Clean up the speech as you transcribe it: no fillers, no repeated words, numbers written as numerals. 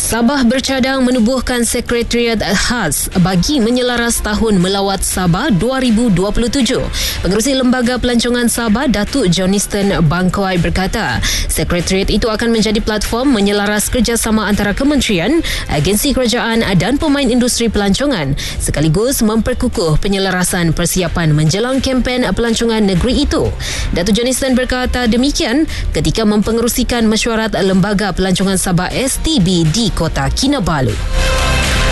Sabah bercadang menubuhkan Sekretariat Khas bagi menyelaras Tahun Melawat Sabah 2027. Pengerusi Lembaga Pelancongan Sabah, Datuk Johnston Bangkoi berkata, Sekretariat itu akan menjadi platform menyelaras kerjasama antara kementerian, agensi kerajaan dan pemain industri pelancongan sekaligus memperkukuh penyelarasan persiapan menjelang kempen pelancongan negeri itu. Datuk Johnston berkata demikian ketika mempengerusikan mesyuarat Lembaga Pelancongan Sabah STB di Kota Kinabalu.